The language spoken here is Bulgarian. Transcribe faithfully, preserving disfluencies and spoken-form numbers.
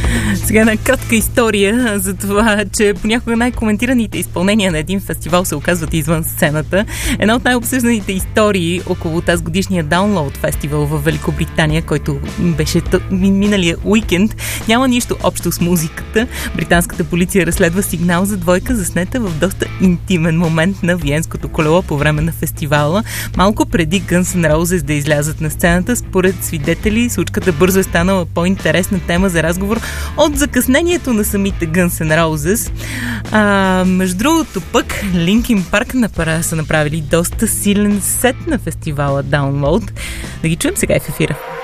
Сега една кратка история за това, че понякога най-коментираните изпълнения на един фестивал се оказват извън сцената. Една от най-обсъжданите истории около тази годишния Download фестивал в Великобритания, който беше миналия уикенд, няма нищо общо с музиката. Британската полиция разследва сигнал за двойка заснета в доста интимен момент на Виенското колело по време на фестивала. Малко преди Guns N' Roses да излязат на сцената, според свидетели, случката бързо е станала по-интересна тема за разговор от закъснението на самите Guns N' Roses. А, между другото пък, Linkin Park на пара са направили доста силен сет на фестивала Download. Да ги чуем сега в ефира.